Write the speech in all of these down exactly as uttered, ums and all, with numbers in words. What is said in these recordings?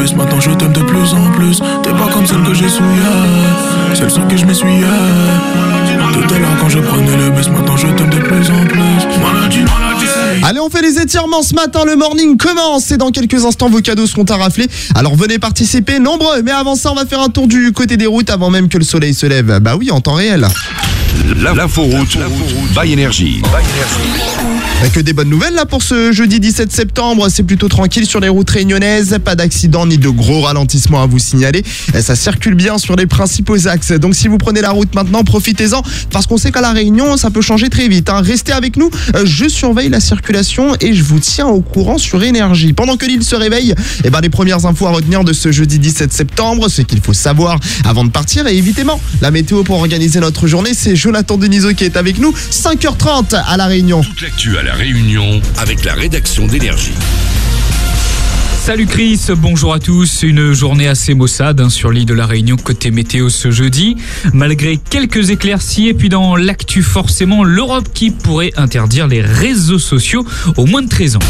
bus, maintenant je t'aime de plus en plus. T'es pas comme celle que j'ai souillée, celle sur que je m'essuyais. Tout à l'heure quand je prenais le bus, maintenant je t'aime de plus en plus. Maladie, maladie. Allez, on fait les étirements ce matin, le morning commence et dans quelques instants vos cadeaux seront à rafler. Alors venez participer nombreux, mais avant ça on va faire un tour du côté des routes avant même que le soleil se lève. Bah oui, en temps réel. L'inforoute by Énergie. Bah que des bonnes nouvelles là pour ce jeudi dix-sept septembre, c'est plutôt tranquille sur les routes réunionnaises, pas d'accident ni de gros ralentissements à vous signaler, ça circule bien sur les principaux axes, donc si vous prenez la route maintenant, profitez-en, parce qu'on sait qu'à la Réunion ça peut changer très vite, hein. Restez avec nous, je surveille la circulation et je vous tiens au courant sur Énergie. Pendant que l'île se réveille, eh ben, les premières infos à retenir de ce jeudi dix-sept septembre, ce qu'il faut savoir avant de partir et évidemment la météo pour organiser notre journée, c'est Jonathan Denisot qui est avec nous, cinq heures trente à la Réunion. Toute l'actu à la Réunion avec la rédaction d'Énergie. Salut Chris, bonjour à tous. Une journée assez maussade hein, sur l'île de la Réunion côté météo ce jeudi. Malgré quelques éclaircies et puis dans l'actu forcément l'Europe qui pourrait interdire les réseaux sociaux aux moins de treize ans.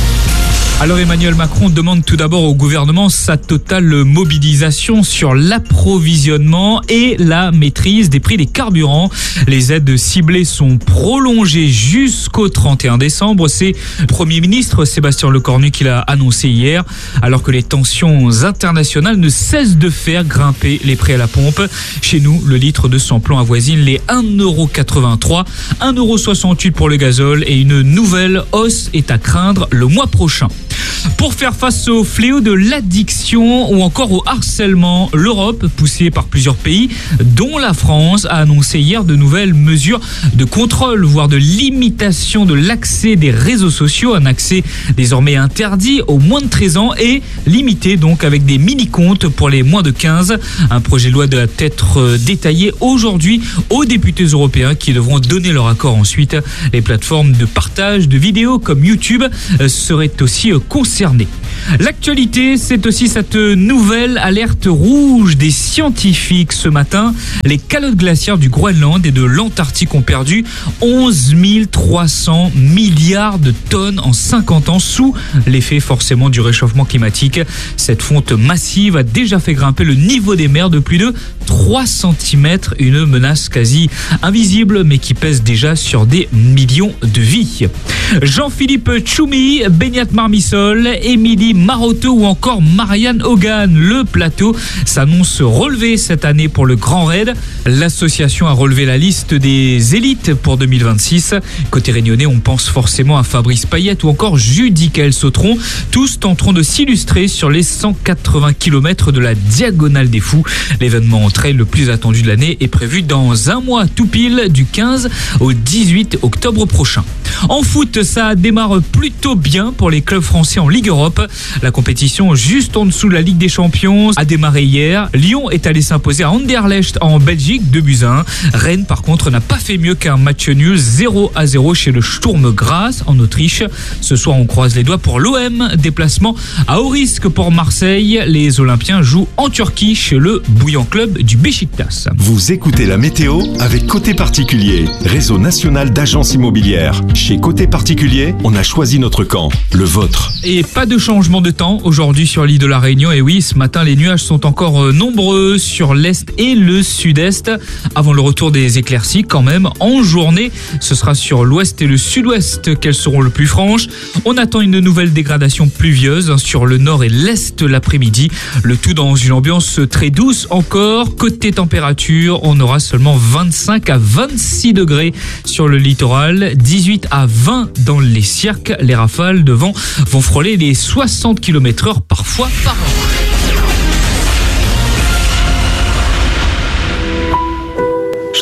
Alors Emmanuel Macron demande tout d'abord au gouvernement sa totale mobilisation sur l'approvisionnement et la maîtrise des prix des carburants. Les aides ciblées sont prolongées jusqu'au trente et un décembre. C'est le Premier ministre Sébastien Lecornu qui l'a annoncé hier, alors que les tensions internationales ne cessent de faire grimper les prix à la pompe. Chez nous, le litre de sans-plomb avoisine les un euro quatre-vingt-trois, un euro soixante-huit pour le gazole et une nouvelle hausse est à craindre le mois prochain. Pour faire face au fléau de l'addiction ou encore au harcèlement, l'Europe, poussée par plusieurs pays, dont la France, a annoncé hier de nouvelles mesures de contrôle, voire de limitation de l'accès des réseaux sociaux, un accès désormais interdit aux moins de treize ans et limité donc avec des mini-comptes pour les moins de quinze. Un projet de loi doit être détaillé aujourd'hui aux députés européens qui devront donner leur accord ensuite. Les plateformes de partage de vidéos comme YouTube seraient aussi concernés. L'actualité, c'est aussi cette nouvelle alerte rouge des scientifiques ce matin. Les calottes glaciaires du Groenland et de l'Antarctique ont perdu onze mille trois cents milliards de tonnes en cinquante ans sous l'effet forcément du réchauffement climatique. Cette fonte massive a déjà fait grimper le niveau des mers de plus de trois centimètres, une menace quasi invisible mais qui pèse déjà sur des millions de vies. Jean-Philippe Tchoumi, Beñat Marmisol, Émilie Maroteau ou encore Marianne Hogan. Le plateau s'annonce relevé cette année pour le Grand Raid. L'association a relevé la liste des élites pour deux mille vingt-six. Côté réunionnais, on pense forcément à Fabrice Payette ou encore Judicaël Sautron. Tous tenteront de s'illustrer sur les cent quatre-vingts kilomètres de la Diagonale des Fous. L'événement trail le plus attendu de l'année est prévu dans un mois tout pile, du quinze au dix-huit octobre prochain. En foot, ça démarre plutôt bien pour les clubs français en Ligue Europe. La compétition juste en dessous de la Ligue des Champions a démarré hier. Lyon est allé s'imposer à Anderlecht en Belgique, deux buts à un. Rennes, par contre, n'a pas fait mieux qu'un match nul zéro à zéro chez le Sturm Graz en Autriche. Ce soir, on croise les doigts pour l'O M. Déplacement à haut risque pour Marseille. Les Olympiens jouent en Turquie chez le bouillant club du Beşiktaş. Vous écoutez la météo avec Côté Particulier, réseau national d'agences immobilières. Chez Côté Particulier, on a choisi notre camp, le vôtre. Et pas de changement de temps aujourd'hui sur l'île de la Réunion. Et oui, ce matin, les nuages sont encore nombreux sur l'est et le sud-est. Avant le retour des éclaircies, quand même, en journée, ce sera sur l'ouest et le sud-ouest qu'elles seront le plus franches. On attend une nouvelle dégradation pluvieuse sur le nord et l'est l'après-midi. Le tout dans une ambiance très douce encore. Côté température, on aura seulement vingt-cinq à vingt-six degrés sur le littoral, dix-huit à vingt dans les cirques. Les rafales de vent vont frôler les soixante kilomètres heure parfois par heure.